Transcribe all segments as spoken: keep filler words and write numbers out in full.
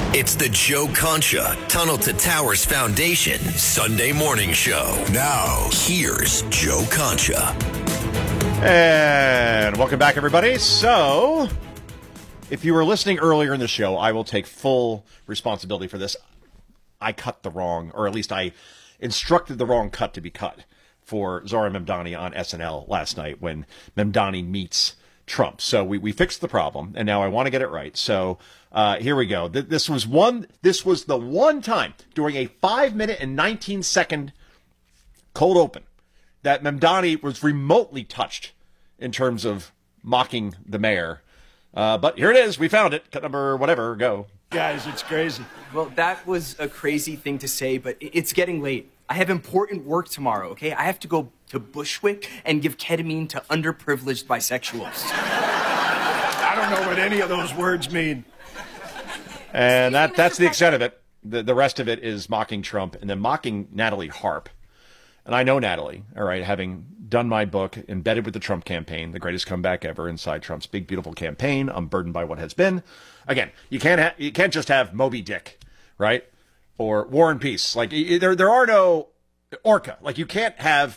It's the Joe Concha Tunnel to Towers Foundation Sunday morning show. Now, here's Joe Concha. And welcome back, everybody. So, if you were listening earlier in the show, I will take full responsibility for this. I cut the wrong, or at least I instructed the wrong cut to be cut for Zohran Mamdani on S N L last night when Mamdani meets Trump. So we, we fixed the problem, and now I want to get it right. So uh, here we go. Th- this was one. This was the one time during a five minute and nineteen second cold open that Mamdani was remotely touched in terms of mocking the mayor. Uh, but here it is. We found it. Cut number whatever. Go. Guys, it's crazy. Well, that was a crazy thing to say, but it's getting late. I have important work tomorrow, okay? I have to go to Bushwick and give ketamine to underprivileged bisexuals. I don't know what any of those words mean. And that that's the extent of it. The, the rest of it is mocking Trump and then mocking Natalie Harp. And I know Natalie, all right, having done my book, Embedded with the Trump Campaign, the greatest comeback ever inside Trump's big, beautiful campaign. I'm burdened by what has been. Again, you can't ha- you can't just have Moby Dick, right? Or War and Peace. Like, there there are no Orca. Like, you can't have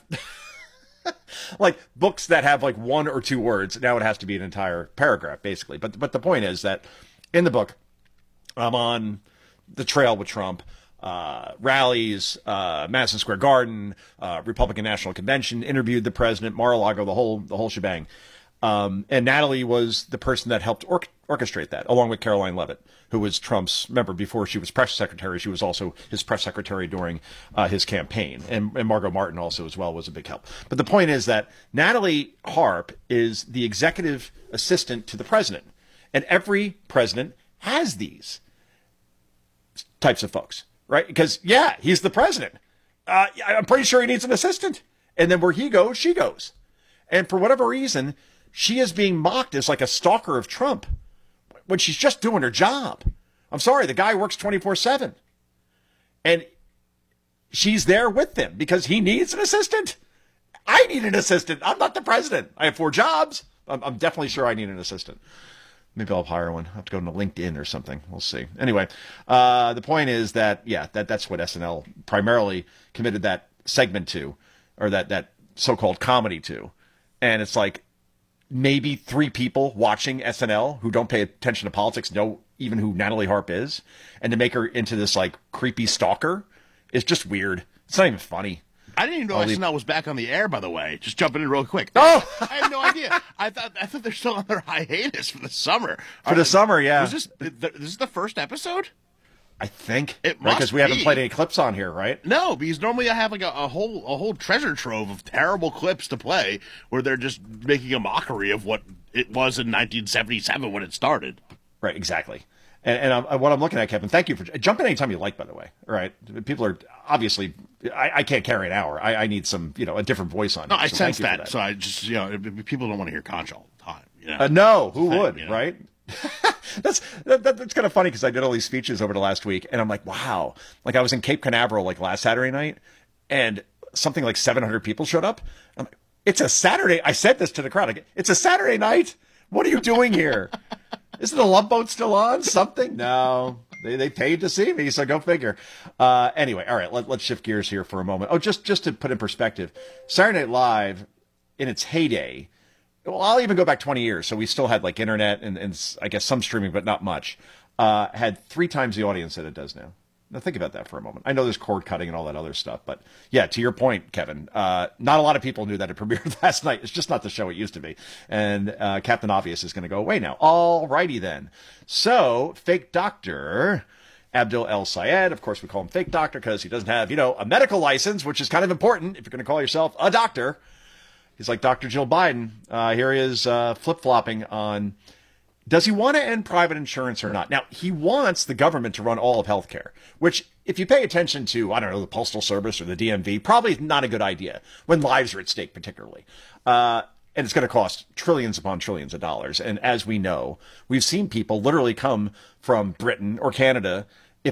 like books that have like one or two words. Now it has to be an entire paragraph, basically. But but the point is that in the book, I'm on the trail with Trump. Uh, rallies, uh, Madison Square Garden, uh, Republican National Convention, interviewed the president, Mar-a-Lago, the whole the whole shebang. Um, and Natalie was the person that helped or- orchestrate that, along with Caroline Leavitt, who was Trump's, remember, before she was press secretary, she was also his press secretary during uh, his campaign. And, and Margot Martin also as well was a big help. But the point is that Natalie Harp is the executive assistant to the president. And every president has these types of folks, right? Because, yeah, he's the president. Uh, I'm pretty sure he needs an assistant. And then where he goes, she goes. And for whatever reason, she is being mocked as like a stalker of Trump when she's just doing her job. I'm sorry, the guy works twenty-four seven. And she's there with him because he needs an assistant. I need an assistant. I'm not the president. I have four jobs. I'm, I'm definitely sure I need an assistant. Maybe I'll hire one. I'll have to go to LinkedIn or something. We'll see. Anyway, uh, the point is that, yeah, that that's what S N L primarily committed that segment to, or that, that so-called comedy to. And it's like maybe three people watching S N L who don't pay attention to politics know even who Natalie Harp is. And to make her into this like creepy stalker is just weird. It's not even funny. I didn't even know I'll S N L leave... was back on the air, by the way. Just jumping in real quick. Oh! I had no idea. I thought I thought they're still on their hiatus for the summer. For the summer, yeah. Was this, this is the first episode? I think. It right, must because we haven't be. played any clips on here, right? No, because normally I have like a, a whole a whole treasure trove of terrible clips to play where they're just making a mockery of what it was in nineteen seventy-seven when it started. Right, exactly. And, and I'm, what I'm looking at, Kevin, thank you for jump in anytime you like, by the way. All right. People are obviously, I, I can't carry an hour. I, I need some, you know, a different voice on it. No, I so sense that. that. So I just, you know, people don't want to hear Concha all the time. You know? Uh, no, who Thing, would, you know? right? that's that, that, that's kind of funny because I did all these speeches over the last week, and I'm like, wow. Like, I was in Cape Canaveral like last Saturday night, and something like seven hundred people showed up. I'm like, it's a Saturday. I said this to the crowd. Like, it's a Saturday night. What are you doing here? Isn't the love boat still on? Something? No. They they paid to see me, so go figure. Uh, anyway, all right, let, let's shift gears here for a moment. Oh, just, just to put in perspective, Saturday Night Live, in its heyday, well, I'll even go back twenty years, so we still had like internet and, and I guess some streaming, but not much, uh, had three times the audience that it does now. Now think about that for a moment. I know there's cord cutting and all that other stuff, but yeah, to your point, Kevin, uh, not a lot of people knew that it premiered last night. It's just not the show it used to be. And uh, Captain Obvious is going to go away now. All righty then. So, fake doctor Abdul El Sayed, of course we call him fake doctor because he doesn't have, you know, a medical license, which is kind of important if you're going to call yourself a doctor. He's like Doctor Jill Biden. Uh, here he is uh, flip-flopping on, does he want to end private insurance or not? Now, he wants the government to run all of healthcare, which if you pay attention to, I don't know, the Postal Service or the D M V, probably not a good idea when lives are at stake particularly. Uh, and it's going to cost trillions upon trillions of dollars. And as we know, we've seen people literally come from Britain or Canada